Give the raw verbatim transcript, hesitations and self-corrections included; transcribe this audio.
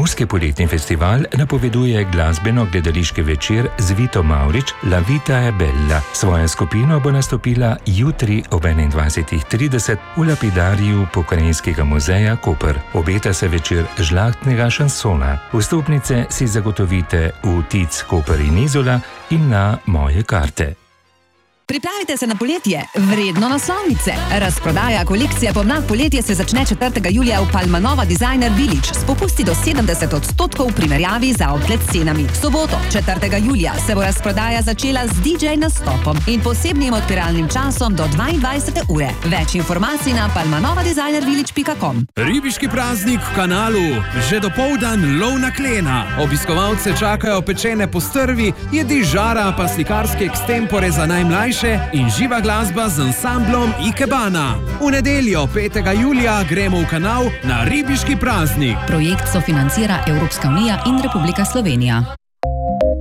Murski poletni festival napoveduje glasbeno-gledališki večer z Vito Mavrič, La Vita è Bella. Svojo skupino bo nastopila jutri ob enaindvajsetih trideset v lapidariju Pokrajinskega muzeja Koper. Obeta se večer žlahtnega šansona. Vstopnice si zagotovite v Tic Koper in Izola in na Moje karte. Pripravite se na poletje, vredno naslovnice. Razprodaja kolekcije pomlad-poletje se začne četrtega julija v Palmanova Designer Village s popusti do sedemdeset odstotkov v primerjavi z outlet cenami. V soboto, četrtega julija, se bo razprodaja začela z D J nastopom in posebnim odpiralnim časom do dvaindvajsete ure. Več informacij na palmanova designer village pika com. Ribiški praznik v Kanalu. Že dopoldan lov na klena. Obiskovalce čakajo pečene postrvi, jedi žara pa slikarske ekstempore za najmlajše in živa glasba z ansamblom Ikebana. V nedeljo, petega julija, gremo v Kanal na ribiški praznik. Projekt sofinancira Evropska unija in Republika Slovenija.